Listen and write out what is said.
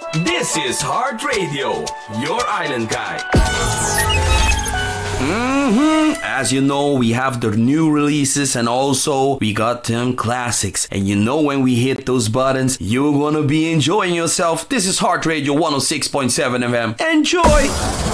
This is Heart Radio, your island guide. As you know, we have the new releases and also we got them classics. And you know when we hit those buttons, you're gonna be enjoying yourself. This is Heart Radio 106.7 FM. Enjoy!